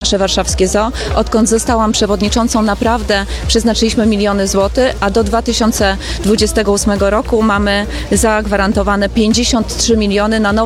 nasze warszawskie zoo. Odkąd zostałam przewodniczącą, naprawdę przeznaczyliśmy miliony złotych, a do 2028 roku mamy zagwarantowane 53 miliony na nowe